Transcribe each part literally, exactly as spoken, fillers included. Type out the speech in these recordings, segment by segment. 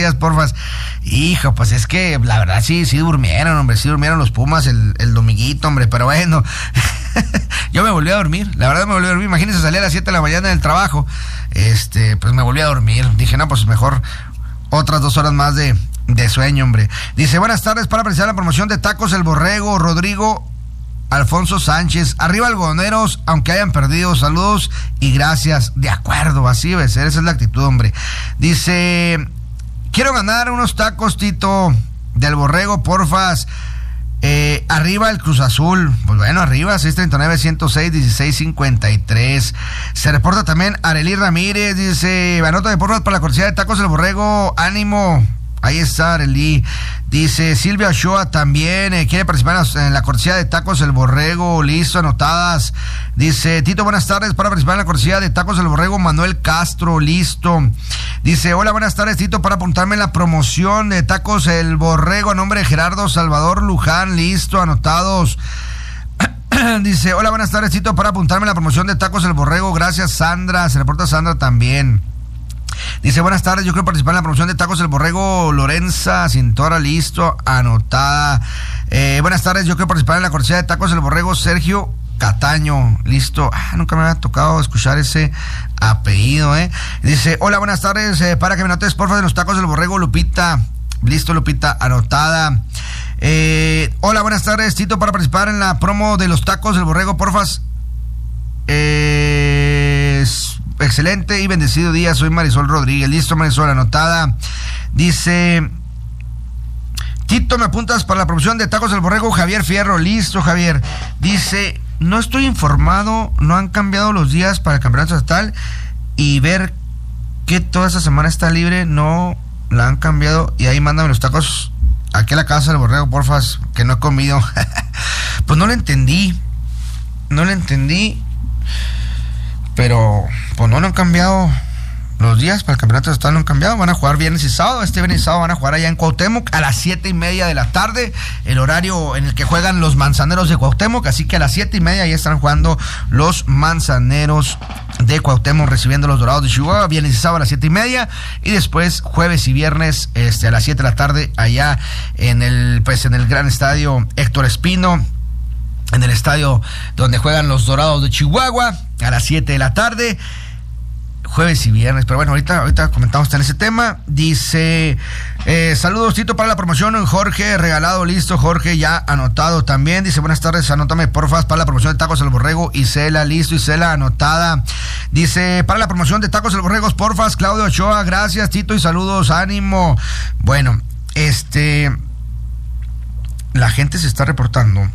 días, porfas. Hijo, pues es que la verdad sí, sí durmieron, hombre, sí durmieron los Pumas el, el dominguito, hombre, pero bueno, yo me volví a dormir, la verdad me volví a dormir, imagínense, salí a las siete de la mañana del trabajo, este, pues me volví a dormir, dije, no, pues mejor otras dos horas más de, de sueño, hombre. Dice, buenas tardes, para apreciar la promoción de Tacos El Borrego, Rodrigo Alfonso Sánchez, arriba algodoneros, aunque hayan perdido, saludos y gracias. De acuerdo, así debe ser, esa es la actitud, hombre. Dice, quiero ganar unos tacos, Tito, del Borrego, porfas. Eh, arriba el Cruz Azul, pues bueno, arriba, seis treinta y nueve, ciento seis, dieciséis cincuenta y tres. Se reporta también Arelí Ramírez, dice, anota de porfas para la cortesía de Tacos El Borrego, ánimo. Ahí está Arelí. Dice Silvia Ochoa también, eh, quiere participar en la cortesía de Tacos El Borrego, listo, anotadas. Dice Tito, buenas tardes, para participar en la cortesía de Tacos El Borrego, Manuel Castro, listo. Dice, hola, buenas tardes, Tito, para apuntarme en la promoción de Tacos El Borrego a nombre de Gerardo Salvador Luján, listo, anotados. Dice, hola, buenas tardes, Tito, para apuntarme en la promoción de Tacos El Borrego, gracias, Sandra, se reporta Sandra también. Dice, buenas tardes, yo quiero participar en la promoción de Tacos El Borrego, Lorenza Cintora, listo, anotada. Eh, buenas tardes, yo quiero participar en la cortesía de Tacos El Borrego, Sergio Cataño, listo. Ah, nunca me había tocado escuchar ese apellido, eh. Dice, hola, buenas tardes, eh, para que me notes, porfa, de los Tacos del Borrego, Lupita. Listo, Lupita, anotada. Eh, hola, buenas tardes, Tito, para participar en la promo de los Tacos del Borrego, porfas. Eh... Excelente y bendecido día, soy Marisol Rodríguez, listo, Marisol, anotada. Dice, Tito, me apuntas para la promoción de Tacos del Borrego, Javier Fierro, listo, Javier. Dice, no estoy informado, no han cambiado los días para el campeonato estatal y ver que toda esa semana está libre, no la han cambiado y ahí mándame los tacos aquí a la casa del Borrego, porfas, que no he comido. Pues no lo entendí, no lo entendí. Pero, pues no, no han cambiado los días para el campeonato estatal, no han cambiado. Van a jugar viernes y sábado. Este viernes y sábado van a jugar allá en Cuauhtémoc a las siete y media de la tarde, el horario en el que juegan los Manzaneros de Cuauhtémoc. Así que a las siete y media ya están jugando los Manzaneros de Cuauhtémoc recibiendo los Dorados de Chihuahua. Viernes y sábado a las siete y media. Y después jueves y viernes este, a las siete de la tarde allá en el, pues, en el gran estadio Héctor Espino, en el estadio donde juegan los Dorados de Chihuahua, a las siete de la tarde, jueves y viernes. Pero bueno, ahorita, ahorita comentamos en ese tema. Dice, eh, saludos, Tito, para la promoción, Jorge, regalado, listo, Jorge, ya anotado también. Dice, buenas tardes, anótame, porfa, para la promoción de Tacos El Borrego, Isela, listo, Isela, anotada. Dice, para la promoción de Tacos El Borrego, porfa, Claudio Ochoa, gracias, Tito, y saludos, ánimo. Bueno, este, la gente se está reportando.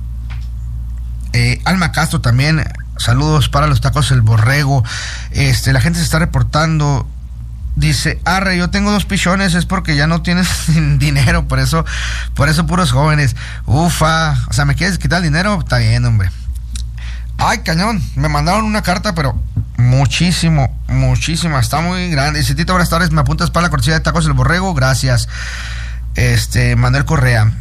Eh, Alma Castro también, saludos para los Tacos El Borrego. Este, la gente se está reportando. Dice, arre, yo tengo dos pichones, es porque ya no tienes dinero, por eso, por eso puros jóvenes. Ufa, o sea, ¿me quieres quitar el dinero? Está bien, hombre. Ay, cañón, me mandaron una carta, pero muchísimo, muchísima, está muy grande. Dice, Tito, buenas tardes, me apuntas para la cortesía de Tacos El Borrego, gracias. Este, Manuel Correa.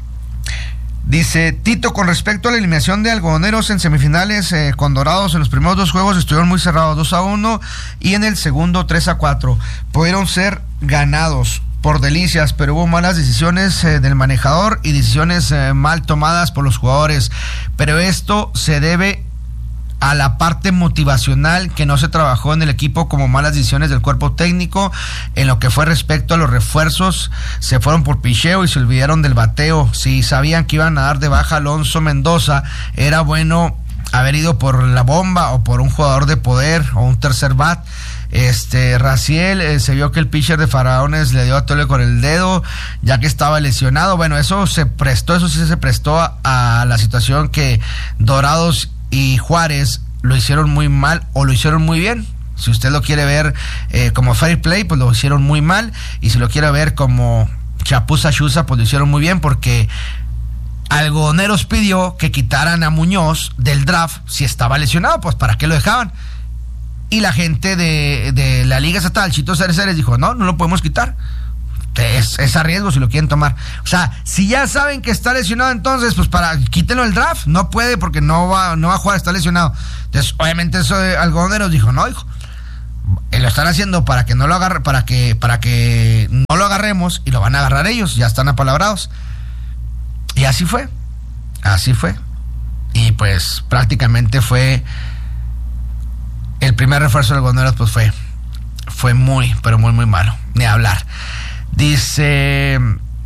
Dice, Tito, con respecto a la eliminación de algodoneros en semifinales eh, con Dorados, en los primeros dos juegos estuvieron muy cerrados, dos a uno, y en el segundo tres a cuatro. Pudieron ser ganados por delicias, pero hubo malas decisiones eh, del manejador y decisiones eh, mal tomadas por los jugadores. Pero esto se debe a la parte motivacional que no se trabajó en el equipo, como malas decisiones del cuerpo técnico en lo que fue respecto a los refuerzos. Se fueron por picheo y se olvidaron del bateo. Si sabían que iban a dar de baja a Alonso Mendoza, era bueno haber ido por la bomba o por un jugador de poder o un tercer bat. Este, Raciel, eh, se vio que el pitcher de Faraones le dio a tole con el dedo, ya que estaba lesionado. Bueno, eso se prestó, eso sí se prestó a, a la situación que Dorados y Juárez lo hicieron muy mal o lo hicieron muy bien. Si usted lo quiere ver eh, como fair play, pues lo hicieron muy mal, y si lo quiere ver como chapuza chuza, pues lo hicieron muy bien, porque Algodoneros pidió que quitaran a Muñoz del draft si estaba lesionado. Pues ¿para qué lo dejaban? Y la gente de, de la Liga Estatal, Chito Cereces, dijo, no, no lo podemos quitar. Es, es a riesgo si lo quieren tomar. O sea, si ya saben que está lesionado, entonces, pues para quítenlo del draft. No puede porque no va, no va a jugar, está lesionado. Entonces, obviamente, eso de Algodoneros dijo, no, hijo, lo están haciendo para que no lo agarre, para que, para que no lo agarremos y lo van a agarrar ellos, ya están apalabrados. Y así fue, así fue. Y pues prácticamente fue el primer refuerzo del Algodoneros, pues fue, fue muy, pero muy, muy malo, ni hablar. Dice,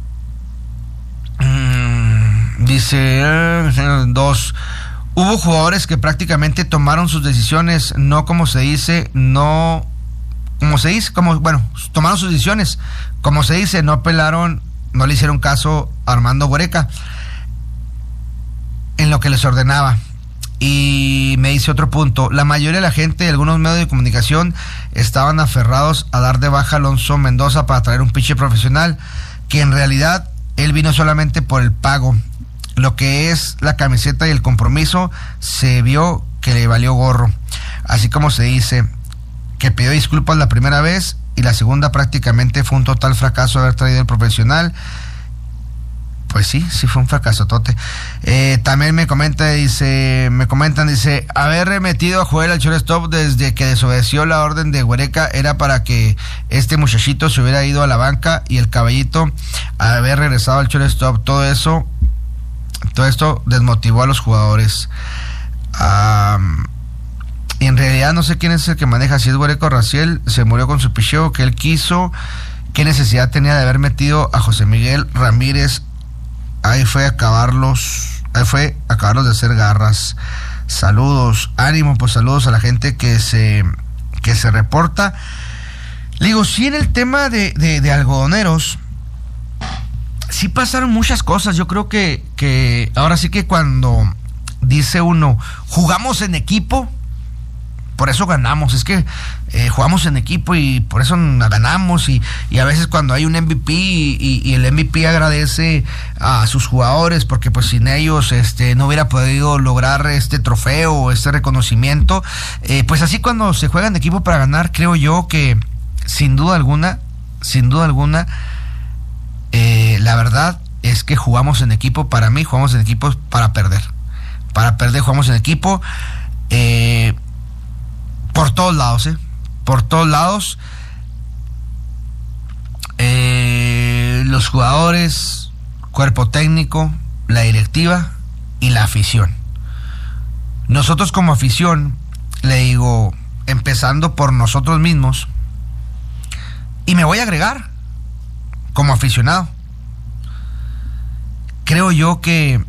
mmm, dice, eh, dos, hubo jugadores que prácticamente tomaron sus decisiones, no como se dice, no, como se dice, como, bueno, tomaron sus decisiones, como se dice, no pelaron, no le hicieron caso a Armando Güereca en lo que les ordenaba. Y me dice otro punto, la mayoría de la gente y algunos medios de comunicación estaban aferrados a dar de baja a Alonso Mendoza para traer un pitcher profesional, que en realidad él vino solamente por el pago. Lo que es la camiseta y el compromiso se vio que le valió gorro. Así como se dice, que pidió disculpas la primera vez y la segunda prácticamente fue un total fracaso haber traído el profesional. Pues sí, sí fue un fracasotote. Eh, también me comenta, dice, me comentan, dice, haber remetido a Joel al shortstop desde que desobedeció la orden de Güereca era para que este muchachito se hubiera ido a la banca y el caballito haber regresado al shortstop. Todo eso, todo esto desmotivó a los jugadores. Um, y en realidad no sé quién es el que maneja, si es Güereca o Raciel, se murió con su picheo que él quiso. ¿Qué necesidad tenía de haber metido a José Miguel Ramírez? Ahí fue acabarlos, ahí fue acabarlos de hacer garras. Saludos, ánimo, pues saludos a la gente que se, que se reporta. Le digo, sí, en el tema de, de, de Algodoneros, sí pasaron muchas cosas. Yo creo que, que ahora sí que cuando dice uno, jugamos en equipo, por eso ganamos. Es que eh, jugamos en equipo y por eso ganamos. Y, y a veces cuando hay un M V P y, y el M V P agradece a sus jugadores porque pues sin ellos este, no hubiera podido lograr este trofeo o este reconocimiento. Eh, pues así cuando se juega en equipo para ganar, creo yo que sin duda alguna, sin duda alguna, eh, la verdad es que jugamos en equipo. Para mí jugamos en equipo para perder. Para perder jugamos en equipo. Eh... Por todos lados, ¿eh? Por todos lados. Eh, los jugadores, cuerpo técnico, la directiva y la afición. Nosotros como afición, le digo, empezando por nosotros mismos, y me voy a agregar, como aficionado, creo yo que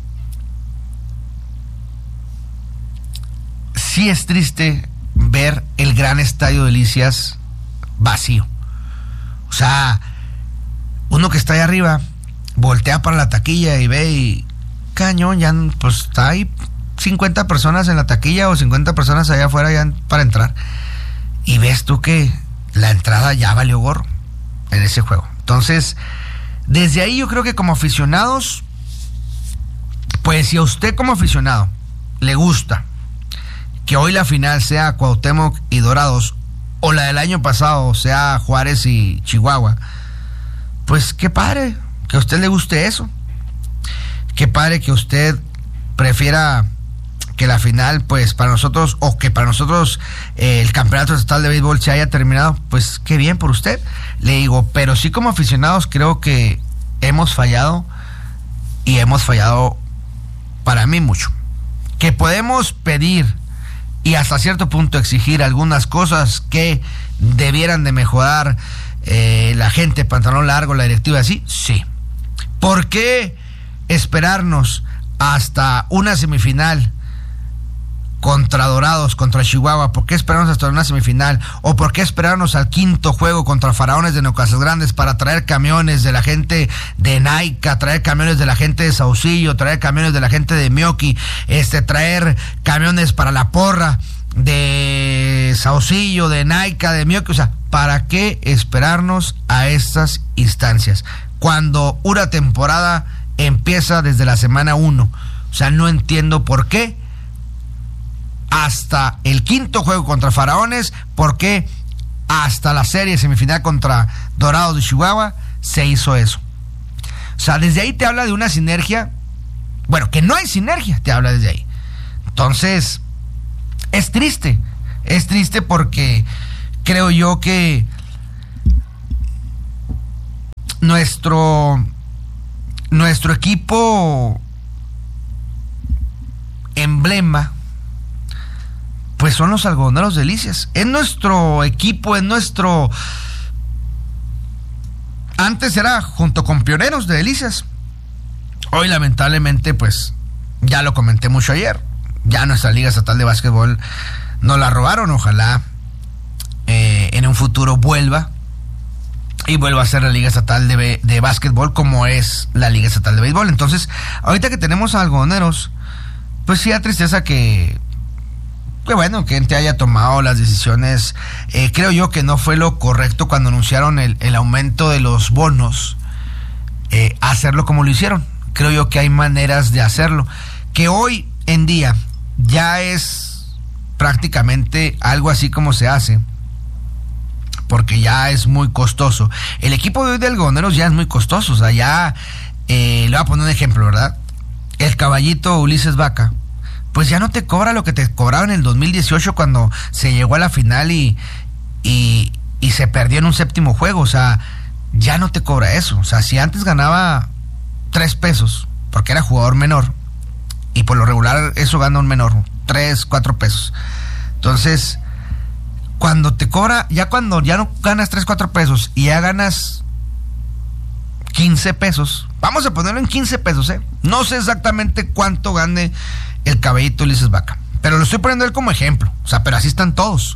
sí es triste ver el gran estadio Delicias vacío. O sea, uno que está ahí arriba voltea para la taquilla y ve y cañón, ya pues está ahí cincuenta personas en la taquilla o cincuenta personas allá afuera ya para entrar, y ves tú que la entrada ya valió gorro en ese juego. Entonces, desde ahí yo creo que como aficionados, pues si a usted como aficionado le gusta que hoy la final sea Cuauhtémoc y Dorados, o la del año pasado sea Juárez y Chihuahua, pues qué padre que a usted le guste eso. Qué padre que usted prefiera que la final, pues para nosotros, o que para nosotros eh, el campeonato estatal de béisbol se haya terminado, pues qué bien por usted. Le digo, pero sí como aficionados creo que hemos fallado, y hemos fallado para mí mucho. Que podemos pedir y hasta cierto punto exigir algunas cosas que debieran de mejorar eh, la gente, pantalón largo, la directiva, así, sí. ¿Por qué esperarnos hasta una semifinal contra Dorados, contra Chihuahua? ¿Por qué esperarnos hasta una semifinal? ¿O por qué esperarnos al quinto juego contra Faraones de Nocasas Grandes para traer camiones de la gente de Naica, traer camiones de la gente de Saucillo, traer camiones de la gente de Mioqui, este, traer camiones para la porra de Saucillo, de Naica, de Mioqui? O sea, ¿para qué esperarnos a estas instancias cuando una temporada empieza desde la semana uno? O sea, no entiendo por qué hasta el quinto juego contra Faraones, por qué hasta la serie semifinal contra Dorados de Chihuahua se hizo eso. O sea, desde ahí te habla de una sinergia, bueno, que no hay sinergia, te habla desde ahí. Entonces, es triste, es triste porque creo yo que nuestro, nuestro equipo emblema, pues son los Algodoneros Delicias. Es nuestro equipo, es nuestro... Antes era junto con Pioneros de Delicias. Hoy lamentablemente, pues, ya lo comenté mucho ayer, ya nuestra Liga Estatal de Básquetbol nos la robaron. Ojalá eh, en un futuro vuelva y vuelva a ser la Liga Estatal de, de Básquetbol como es la Liga Estatal de Béisbol. Entonces, ahorita que tenemos a Algodoneros, pues sí da tristeza que, que bueno, que gente haya tomado las decisiones. Eh, creo yo que no fue lo correcto cuando anunciaron el, el aumento de los bonos, eh, hacerlo como lo hicieron. Creo yo que hay maneras de hacerlo, que hoy en día ya es prácticamente algo así como se hace, porque ya es muy costoso. El equipo de hoy de Algodoneros ya es muy costoso, o sea, ya, eh, le voy a poner un ejemplo, ¿verdad? El caballito Ulises Vaca, pues ya no te cobra lo que te cobraba en el dos mil dieciocho cuando se llegó a la final y, y, y se perdió en un séptimo juego. O sea, ya no te cobra eso. O sea, si antes ganaba tres pesos, porque era jugador menor, y por lo regular eso gana un menor, tres, cuatro pesos. Entonces, cuando te cobra, ya cuando ya no ganas tres, cuatro pesos y ya ganas quince pesos, vamos a ponerlo en quince pesos, ¿eh? No sé exactamente cuánto gane el caballito Ulises Vaca, pero lo estoy poniendo él como ejemplo. O sea, pero así están todos.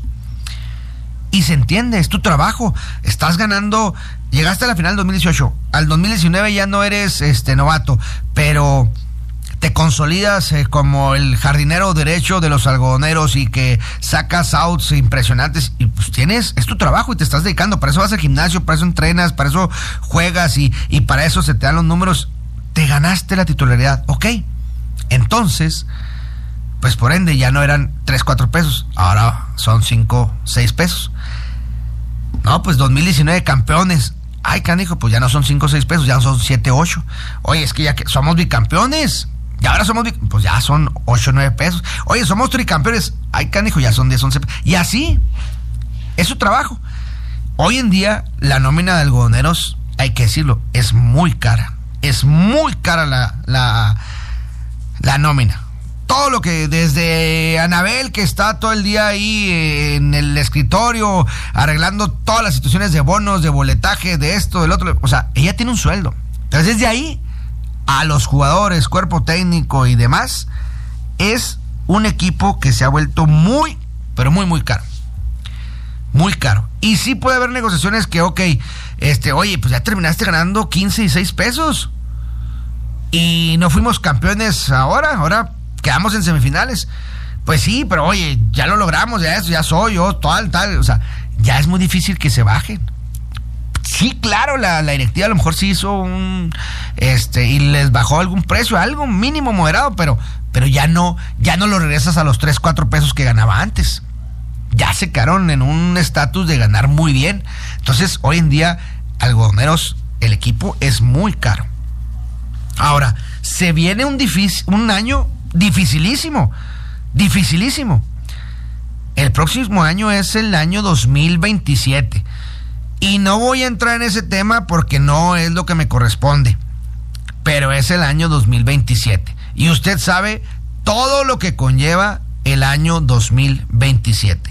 Y se entiende, es tu trabajo. Estás ganando, llegaste a la final del dos mil dieciocho, al dos mil diecinueve ya no eres este novato, pero te consolidas eh, como el jardinero derecho de los Algodoneros y que sacas outs impresionantes y pues tienes, es tu trabajo y te estás dedicando. Para eso vas al gimnasio, para eso entrenas, para eso juegas y, y para eso se te dan los números. Te ganaste la titularidad, ok. Entonces, pues por ende ya no eran tres, cuatro pesos, ahora son cinco, seis pesos. No, pues dos mil diecinueve campeones. Ay, canijo, pues ya no son cinco, seis pesos, ya son siete, ocho. Oye, es que ya que somos bicampeones. Y ahora somos, pues ya son ocho, nueve pesos. Oye, somos tricampeones. Ay, canijo, ya son diez, once pesos. Y así, es su trabajo. Hoy en día, la nómina de Algodoneros, hay que decirlo, es muy cara. Es muy cara la, la, la nómina. Todo lo que, desde Anabel, que está todo el día ahí en el escritorio, arreglando todas las situaciones de bonos, de boletaje, de esto, del otro. O sea, ella tiene un sueldo. Entonces, desde ahí, a los jugadores, cuerpo técnico y demás, es un equipo que se ha vuelto muy, pero muy, muy caro. Muy caro. Y sí puede haber negociaciones que, ok, este, oye, pues ya terminaste ganando quince y seis pesos. Y no fuimos campeones ahora, ahora quedamos en semifinales. Pues sí, pero oye, ya lo logramos, ya eso, ya soy yo, tal, tal. O sea, ya es muy difícil que se bajen. Sí, claro, la, la directiva a lo mejor sí hizo un, este, y les bajó algún precio, algo mínimo moderado, pero, pero ya no, ya no lo regresas a los tres, cuatro pesos que ganaba antes. Ya se quedaron en un estatus de ganar muy bien. Entonces, hoy en día, Algodoneros, el equipo es muy caro. Ahora, se viene un difícil, un año dificilísimo, dificilísimo. El próximo año es el año dos mil veintisiete. Y no voy a entrar en ese tema porque no es lo que me corresponde. Pero es el año dos mil veintisiete. Y usted sabe todo lo que conlleva el año dos mil veintisiete.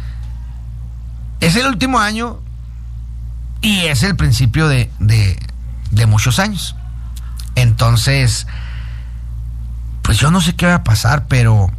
Es el último año y es el principio de, de, de muchos años. Entonces, pues yo no sé qué va a pasar, pero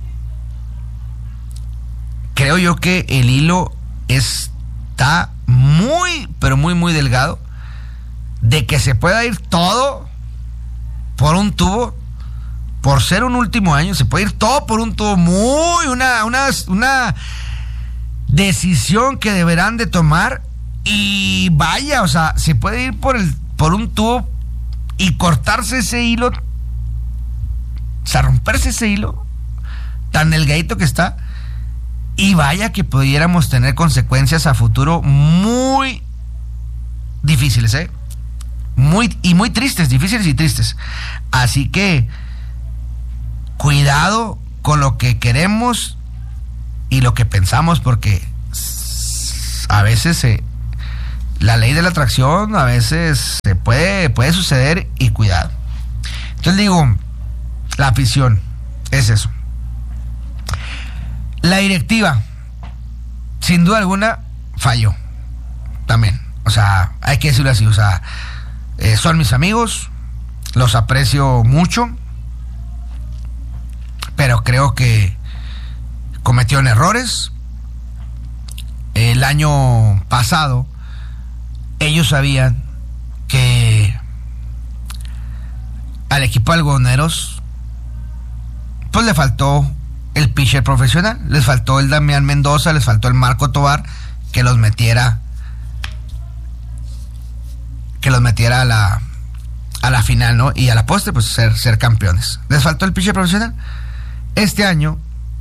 creo yo que el hilo está muy, pero muy, muy delgado de que se pueda ir todo por un tubo. Por ser un último año, se puede ir todo por un tubo. Muy, una, una, una decisión que deberán de tomar. Y vaya, o sea, se puede ir por el, por un tubo y cortarse ese hilo. O sea, romperse ese hilo tan delgadito que está. Y vaya que pudiéramos tener consecuencias a futuro muy difíciles, ¿eh? Muy, y muy tristes, difíciles y tristes. Así que cuidado con lo que queremos y lo que pensamos, porque a veces se, la ley de la atracción a veces se puede, puede suceder y cuidado. Entonces digo, la afición es eso. La directiva, sin duda alguna, falló también. O sea, hay que decirlo así, o sea, eh, son mis amigos, los aprecio mucho, pero creo que cometieron errores. El año pasado, ellos sabían que al equipo de algodoneros, pues le faltó el pitcher profesional, les faltó el Damián Mendoza, les faltó el Marco Tovar, que los metiera que los metiera a la a la final, ¿no? Y a la postre, pues ser, ser campeones. Les faltó el pitcher profesional. Este año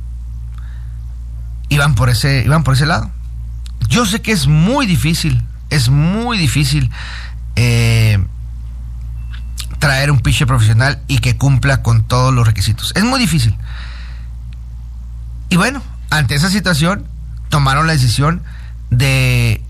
iban por ese, iban por ese lado. Yo sé que es muy difícil, es muy difícil eh, traer un pitcher profesional y que cumpla con todos los requisitos. Es muy difícil. Y bueno, ante esa situación, tomaron la decisión de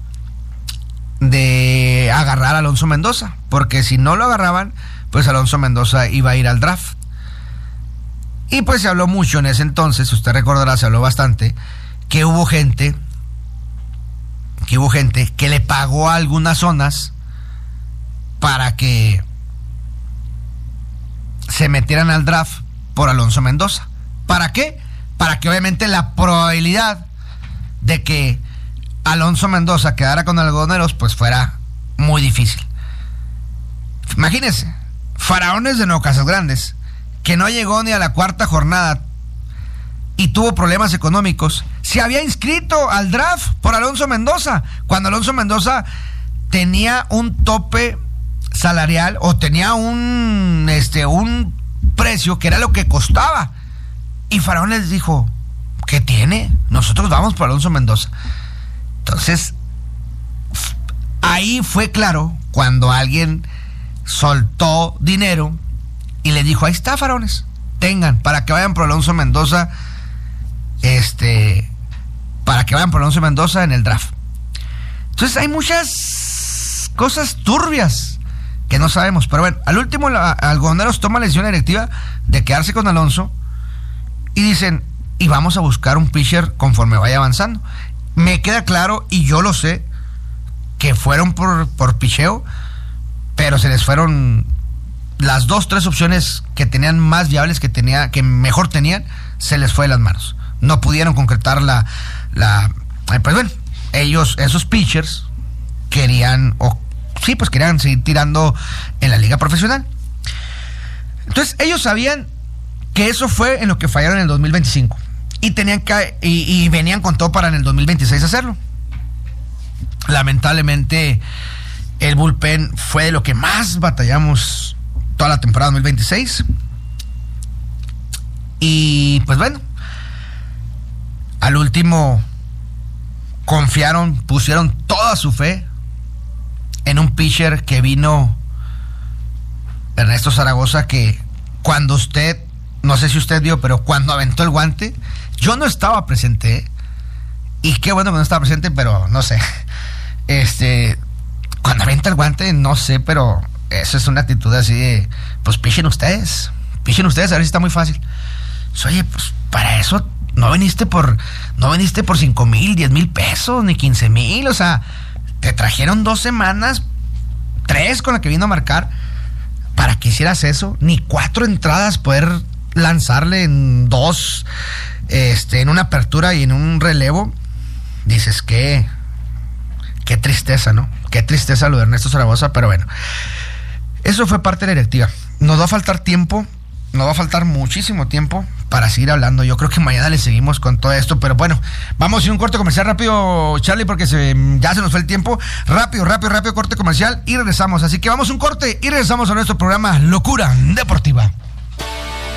de agarrar a Alonso Mendoza, porque si no lo agarraban, pues Alonso Mendoza iba a ir al draft. Y pues se habló mucho en ese entonces, usted recordará, se habló bastante, que hubo gente, que hubo gente que le pagó a algunas zonas para que se metieran al draft por Alonso Mendoza. ¿Para qué? Para que obviamente la probabilidad de que Alonso Mendoza quedara con algodoneros pues fuera muy difícil. Imagínense, Faraones de Nuevo Casas Grandes, que no llegó ni a la cuarta jornada y tuvo problemas económicos, se había inscrito al draft por Alonso Mendoza, cuando Alonso Mendoza tenía un tope salarial o tenía un este un precio que era lo que costaba. Y Faraones dijo, ¿qué tiene? Nosotros vamos por Alonso Mendoza. Entonces, ahí fue claro cuando alguien soltó dinero y le dijo, ahí está, Faraones, tengan, para que vayan por Alonso Mendoza, este, para que vayan por Alonso Mendoza en el draft. Entonces hay muchas cosas turbias que no sabemos, pero bueno, al último la, Algodoneros toma la decisión directiva de quedarse con Alonso y dicen, y vamos a buscar un pitcher conforme vaya avanzando. Me queda claro, y yo lo sé, que fueron por, por picheo, pero se les fueron las dos, tres opciones que tenían más viables, que tenía, que mejor tenían, se les fue de las manos. No pudieron concretar la, la pues bueno, ellos, esos pitchers, querían, o sí, pues querían seguir tirando en la liga profesional. Entonces, ellos sabían que eso fue en lo que fallaron en el dos mil veinticinco. Y tenían que y, y venían con todo para en el dos mil veintiséis hacerlo. Lamentablemente el bullpen fue de lo que más batallamos toda la temporada dos mil veintiséis. Y pues bueno, al último confiaron, pusieron toda su fe en un pitcher que vino, Ernesto Zaragoza, que cuando usted, no sé si usted vio, pero cuando aventó el guante, yo no estaba presente, y qué bueno que no estaba presente, pero no sé, este, cuando avienta el guante, no sé, pero eso es una actitud así de, pues pichen ustedes, pichen ustedes, a ver si está muy fácil. Pues, oye, pues para eso no viniste por, no viniste por cinco mil, diez mil pesos, ni quince mil, o sea, te trajeron dos semanas, tres con la que vino a marcar, para que hicieras eso, ni cuatro entradas poder lanzarle en dos, este, en una apertura y en un relevo. Dices que qué tristeza, ¿no? Qué tristeza lo de Ernesto Zaragoza, pero bueno, eso fue parte de la directiva. Nos va a faltar tiempo, nos va a faltar muchísimo tiempo para seguir hablando. Yo creo que mañana le seguimos con todo esto, pero bueno, vamos a ir a un corte comercial rápido, Charlie, porque se, ya se nos fue el tiempo. Rápido, rápido, rápido, corte comercial y regresamos. Así que vamos a un corte y regresamos a nuestro programa Locura Deportiva.